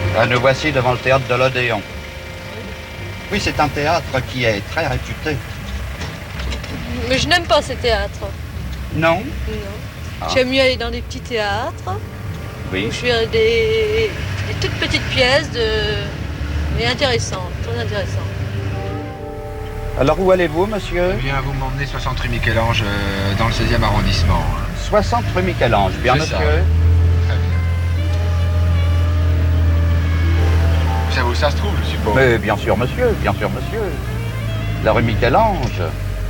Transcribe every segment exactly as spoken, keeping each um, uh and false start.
Ah, nous voici devant le théâtre de l'Odéon. Oui, c'est un théâtre qui est très réputé. Mais je n'aime pas ces théâtres. Non? Non. Ah. J'aime mieux aller dans des petits théâtres. Oui. Où je fais des, des toutes petites pièces, de... mais intéressantes, très intéressantes. Alors où allez-vous, monsieur? Eh bien, vous m'emmenez soixante rue Michel-Ange, euh, dans le seizième arrondissement. soixante rue Michel-Ange, bien, C'est monsieur? ça. Très bien. Vous savez où ça se trouve, je suppose? Mais bien sûr, monsieur, bien sûr, monsieur. La rue Michel-Ange.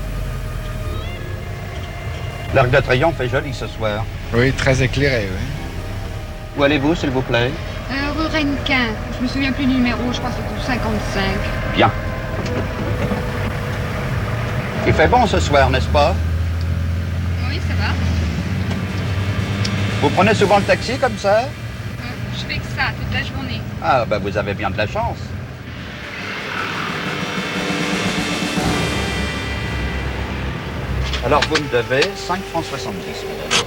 L'Arc de Triomphe est joli ce soir. Oui, très éclairé, oui. Où allez-vous, s'il vous plaît? Euh, rue Rennequin. Je me souviens plus du numéro, je crois que c'est au cinquante-cinq. Bien. Il fait bon ce soir, n'est-ce pas? Oui, ça va. Vous prenez souvent le taxi comme ça? Euh, je fais que ça toute la journée. Ah, ben vous avez bien de la chance. Alors vous me devez cinq francs soixante-dix, madame.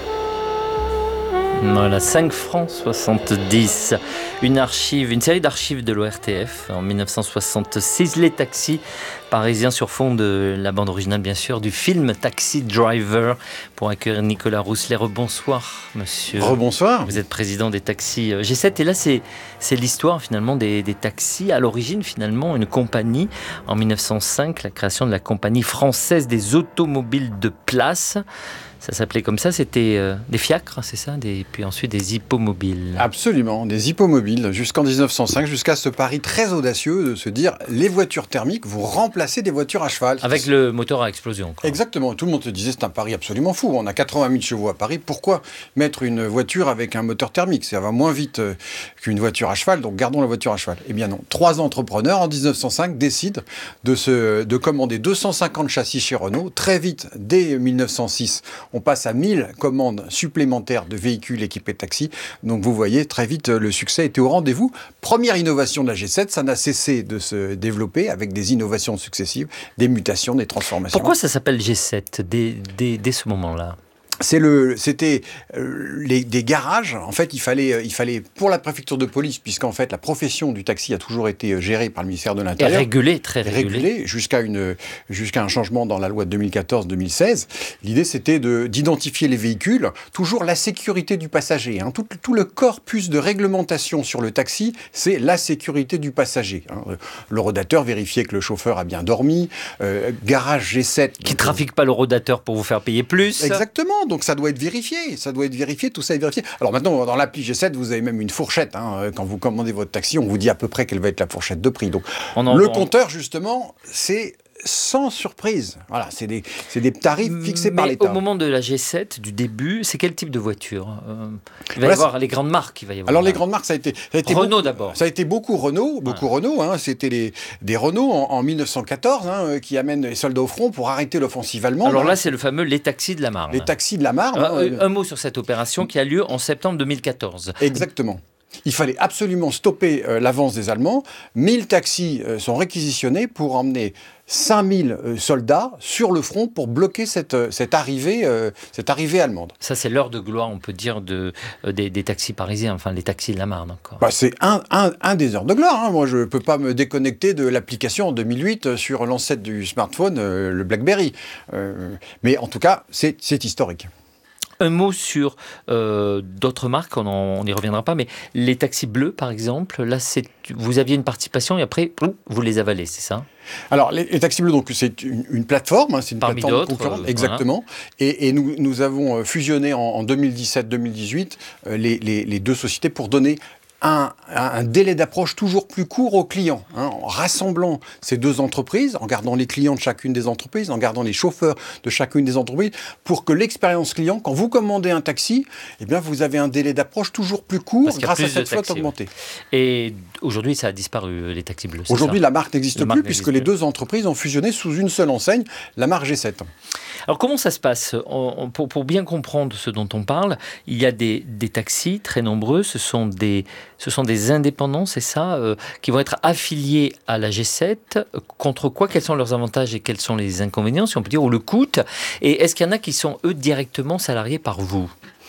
Voilà, cinq francs soixante-dix. Une archive, une série d'archives de l'O R T F en dix-neuf cent soixante-six. Les taxis parisiens sur fond de la bande originale, bien sûr, du film Taxi Driver, pour accueillir Nicolas Rousselet. Rebonsoir, monsieur. Rebonsoir. Vous êtes président des taxis G sept. Et là, c'est, c'est l'histoire, finalement, des, des taxis. À l'origine, finalement, une compagnie. En dix-neuf cent cinq, la création de la Compagnie française des automobiles de place. Ça s'appelait comme ça, c'était euh, des fiacres, c'est ça, des, puis ensuite des hippomobiles. Absolument, des hippomobiles, jusqu'en dix-neuf cent cinq, jusqu'à ce pari très audacieux de se dire les voitures thermiques, vous remplacez des voitures à cheval. Avec le moteur à explosion, quoi. Exactement, tout le monde se disait c'est un pari absolument fou. On a quatre-vingt mille chevaux à Paris, pourquoi mettre une voiture avec un moteur thermique? Ça va moins vite euh, qu'une voiture à cheval, donc gardons la voiture à cheval. Eh bien non, trois entrepreneurs en dix-neuf cent cinq décident de, se, de commander deux cent cinquante châssis chez Renault. Très vite, dès dix-neuf cent six, on passe à mille commandes supplémentaires de véhicules équipés de taxis. Donc vous voyez, très vite, le succès était au rendez-vous. Première innovation de la G sept, ça n'a cessé de se développer avec des innovations successives, des mutations, des transformations. Pourquoi ça s'appelle G sept dès, dès, dès ce moment-là? C'est le, c'était euh, les, des garages. En fait, il fallait, euh, il fallait pour la préfecture de police, puisqu'en fait la profession du taxi a toujours été euh, gérée par le ministère de l'Intérieur. Et régulée, très régulée. Régulée jusqu'à une, jusqu'à un changement dans la loi de deux mille quatorze deux mille seize. L'idée, c'était de d'identifier les véhicules, toujours la sécurité du passager. Hein. Tout, tout le corpus de réglementation sur le taxi, c'est la sécurité du passager. Hein. Le rodateur, vérifier que le chauffeur a bien dormi. Euh, garage G sept. Qui ne trafique pas le rodateur pour vous faire payer plus. Exactement. Donc ça doit être vérifié, ça doit être vérifié, tout ça est vérifié. Alors maintenant, dans l'appli G sept, vous avez même une fourchette. Hein. Quand vous commandez votre taxi, on vous dit à peu près quelle va être la fourchette de prix. Donc le vend. Compteur, justement, c'est sans surprise. Voilà, c'est des, c'est des tarifs fixés Mais par l'État. Au moment de la G sept, du début, c'est quel type de voiture? euh, Il va voilà, y avoir les grandes marques. Il va y avoir Alors les grandes marques, ça a été, ça a été Renault beaucoup, d'abord. Ça a été beaucoup Renault, beaucoup ouais. Renault. Hein, c'était les, des Renault en, en dix-neuf cent quatorze hein, qui amènent les soldats au front pour arrêter l'offensive allemande. Alors là, hein. c'est le fameux les taxis de la Marne. Les taxis de la Marne. Euh, hein, un mot sur cette opération qui a lieu en septembre deux mille quatorze. Exactement. Il fallait absolument stopper euh, l'avance des Allemands. mille taxis euh, sont réquisitionnés pour emmener cinq mille euh, soldats sur le front pour bloquer cette, euh, cette, arrivée, euh, cette arrivée allemande. Ça, c'est l'heure de gloire, on peut dire, de, euh, des, des taxis parisiens, enfin les taxis de la Marne encore. Bah, c'est un, un, un des heures de gloire. Hein. Moi, je ne peux pas me déconnecter de l'application en deux mille huit sur l'ancêtre du smartphone, euh, le BlackBerry. Euh, mais en tout cas, c'est, c'est historique. Un mot sur euh, d'autres marques, on n'y reviendra pas, mais les taxis bleus, par exemple, là, c'est, vous aviez une participation et après, vous les avalez, c'est ça? Alors, les, les taxis bleus, donc, c'est une, une plateforme, hein, c'est une Parmi plateforme d'autres, concurrente, euh, exactement. Voilà. Et, et nous, nous avons fusionné en, en deux mille dix-sept deux mille dix-huit euh, les, les, les deux sociétés pour donner Un, un délai d'approche toujours plus court aux clients, hein, en rassemblant ces deux entreprises, en gardant les clients de chacune des entreprises, en gardant les chauffeurs de chacune des entreprises, pour que l'expérience client, quand vous commandez un taxi, eh bien vous avez un délai d'approche toujours plus court grâce à cette flotte augmentée. Et aujourd'hui, ça a disparu, les taxis bleus. Aujourd'hui, ça la marque n'existe plus, puisque les deux entreprises ont fusionné sous une seule enseigne, la marque G sept. Alors comment ça se passe? on, on, pour, pour bien comprendre ce dont on parle, il y a des, des taxis très nombreux, ce sont des, ce sont des indépendants, c'est ça, euh, qui vont être affiliés à la G sept. Contre quoi? Quels sont leurs avantages et quels sont les inconvénients, si on peut dire, ou le coût? Et est-ce qu'il y en a qui sont, eux, directement salariés par vous?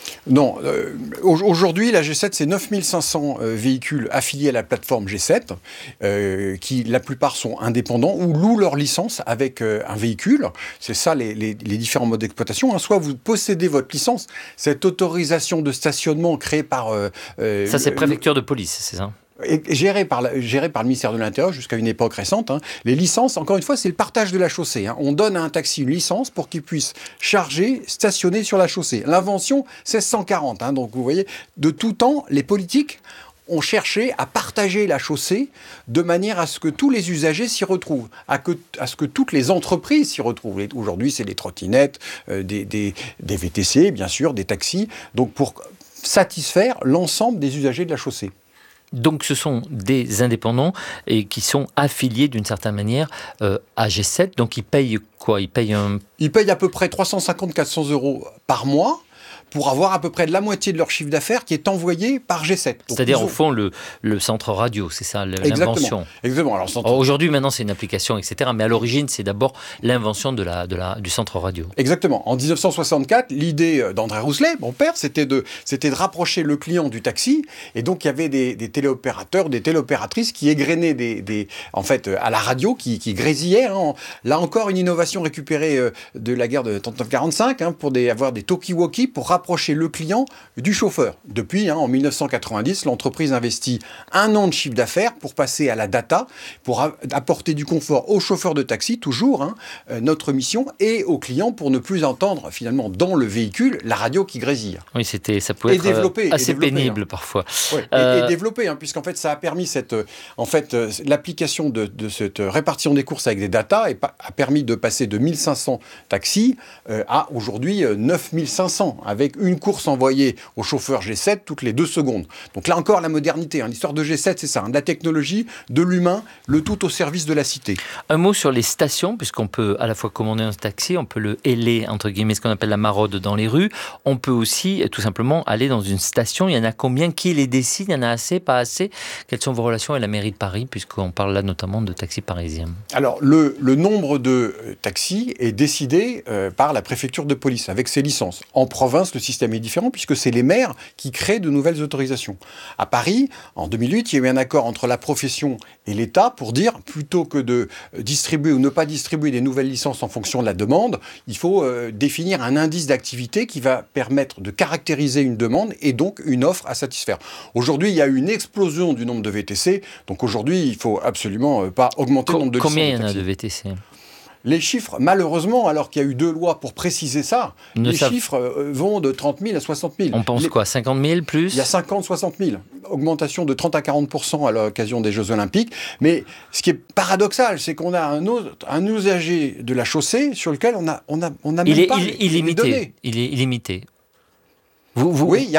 Non, euh, aujourd'hui, la G sept, c'est neuf mille cinq cents euh, véhicules affiliés à la plateforme G sept, euh, qui, la plupart, sont indépendants ou louent leur licence avec euh, un véhicule. C'est ça, les, les, les différents modes d'exploitation. Hein. Soit vous possédez votre licence, cette autorisation de stationnement créée par... Euh, euh, ça, c'est le, préfecture de police, c'est ça? Et géré par, la, géré par le ministère de l'Intérieur jusqu'à une époque récente. Hein. Les licences, encore une fois, c'est le partage de la chaussée. Hein. On donne à un taxi une licence pour qu'il puisse charger, stationner sur la chaussée. L'invention, seize cent quarante. Hein. Donc vous voyez, de tout temps, les politiques ont cherché à partager la chaussée de manière à ce que tous les usagers s'y retrouvent, à, que, à ce que toutes les entreprises s'y retrouvent. Aujourd'hui, c'est des trottinettes, euh, des, des, des V T C, bien sûr, des taxis. Donc pour satisfaire l'ensemble des usagers de la chaussée. Donc ce sont des indépendants et qui sont affiliés d'une certaine manière euh, à G sept. Donc ils payent quoi? Ils payent un... Ils payent à peu près trois cent cinquante à quatre cents euros par mois pour avoir à peu près de la moitié de leur chiffre d'affaires qui est envoyé par G sept. Donc, c'est-à-dire, ont... au fond, le, le centre radio, c'est ça, l'invention. Exactement. Exactement. Alors, centre... Alors, aujourd'hui, maintenant, c'est une application, et cetera. Mais à l'origine, c'est d'abord l'invention de la, de la, du centre radio. Exactement. En dix-neuf cent soixante-quatre, l'idée d'André Rousselet, mon père, c'était de, c'était de rapprocher le client du taxi. Et donc, il y avait des, des téléopérateurs, des téléopératrices qui égrenaient des, des, en fait, à la radio, qui, qui grésillaient. Hein. Là encore, une innovation récupérée de la guerre de trente-neuf quarante-cinq, hein, pour des, avoir des talkie-walkie pour rapprocher le client du chauffeur. Depuis, hein, en mille neuf cent quatre-vingt-dix, l'entreprise investit un an de chiffre d'affaires pour passer à la data, pour a- apporter du confort aux chauffeurs de taxi, toujours, hein, euh, notre mission, et aux clients pour ne plus entendre, finalement, dans le véhicule, la radio qui grésille. Oui, c'était, ça pouvait et être développer, assez et développer, pénible hein. parfois. Ouais, euh... et, et développer, hein, puisqu'en fait, ça a permis cette, euh, en fait, euh, l'application de, de cette répartition des courses avec des data et pa- a permis de passer de mille cinq cents taxis euh, à aujourd'hui euh, neuf mille cinq cents, avec une course envoyée au chauffeur G sept toutes les deux secondes. Donc là encore, la modernité. Hein. L'histoire de G sept, c'est ça, hein, de la technologie, de l'humain, le tout au service de la cité. Un mot sur les stations, puisqu'on peut à la fois commander un taxi, on peut le héler, entre guillemets, ce qu'on appelle la maraude dans les rues. On peut aussi, tout simplement, aller dans une station. Il y en a combien? Qui les décide? Il y en a assez, pas assez? Quelles sont vos relations avec la mairie de Paris, puisqu'on parle là notamment de taxis parisiens? Alors, le, le nombre de taxis est décidé euh, par la préfecture de police, avec ses licences. En province, le système est différent, puisque c'est les maires qui créent de nouvelles autorisations. À Paris, en deux mille huit, il y a eu un accord entre la profession et l'État pour dire, plutôt que de distribuer ou ne pas distribuer des nouvelles licences en fonction de la demande, il faut euh, définir un indice d'activité qui va permettre de caractériser une demande et donc une offre à satisfaire. Aujourd'hui, il y a eu une explosion du nombre de V T C, donc aujourd'hui, il ne faut absolument euh, pas augmenter Co- le nombre de licences. Combien il y en a taxis. de V T C? Les chiffres, malheureusement, alors qu'il y a eu deux lois pour préciser ça, Ne les savent... chiffres euh, vont de trente mille à soixante mille. On pense les... quoi, cinquante mille plus? Il y a cinquante à soixante mille. Augmentation de trente à quarante pour cent à l'occasion des Jeux Olympiques. Mais ce qui est paradoxal, c'est qu'on a un, autre, un usager de la chaussée sur lequel on a, on a, on a il même est, pas il, les, illimité. les données. Il est illimité. Vous, vous... Oui, il y a